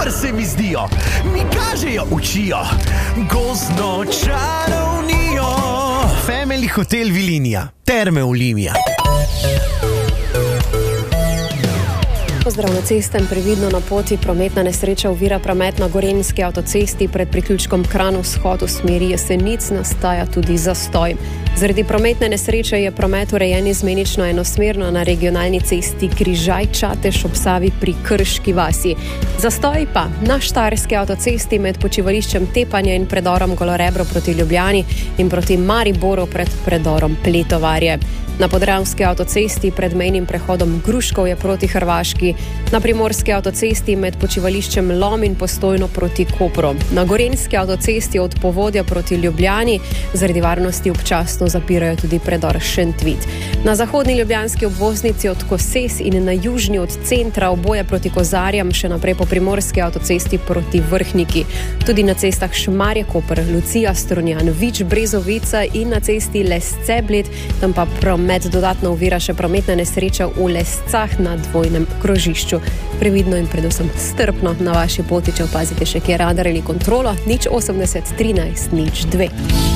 super se mi zdijo, mi kažejo, učijo, gozdno čarovnijo. Family Hotel Vilinija, Terme Olimia. Pozdrav na cestem, previdno na poti. Prometna nesreča ovira promet na Gorenjski avtocesti pred priključkom Kranj vzhod v smeri Jesenic, nastaja tudi zastoj. Zaradi prometne nesreče je promet urejen izmenično enosmerno na regionalni cesti Križaj-Čatež ob Savi pri Krški vasi. Zastoj pa na Štajerski avtocesti med počivališčem Tepanje in predorom Golorebro proti Ljubljani in proti Mariboru pred predorom Pletovarje. Na Podravski avtocesti pred mejnim prehodom Gruškovje proti Hrvaški, na Primorski avtocesti med počivališčem Lom in Postojno proti Kopru, na Gorenjski avtocesti od Povodja proti Ljubljani zaradi varnosti občasno zapirajo tudi predor Šentvit. Na zahodni ljubljanski obvoznici od Koses in na južni od centra oboje proti Kozarjam, še naprej po Primorski avtocesti proti Vrhniki. Tudi na cestah Šmarje-Koper, Lucija, Strunjan, Vič, Brezovica in na cesti Lesce-Bled, tam pa promet dodatno ovira še prometna nesreča v Lescah na dvojnem krožišču. Previdno in predvsem strpno na vaši poti, če opazite še kje radar ali kontrolo, 080 13 02.